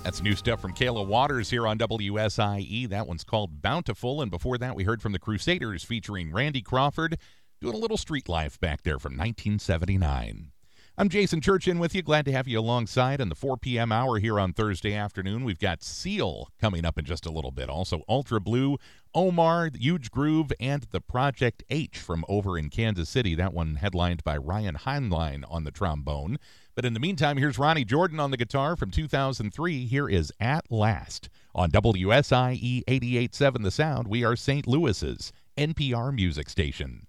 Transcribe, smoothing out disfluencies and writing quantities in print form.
That's new stuff from Kayla Waters here on WSIE. That one's called Bountiful. And before that, we heard from the Crusaders featuring Randy Crawford doing a little street life back there from 1979. I'm Jason Churchin with you. Glad to have you alongside on the 4 p.m. hour here on Thursday afternoon. We've got Seal coming up in just a little bit. Also, Ultra Blue, Omar, Huge Groove, and the Project H from over in Kansas City. That one headlined by Ryan Heinlein on the trombone. But in the meantime, here's Ronnie Jordan on the guitar from 2003. Here is At Last on WSIE 88.7 The Sound. We are St. Louis's NPR music station.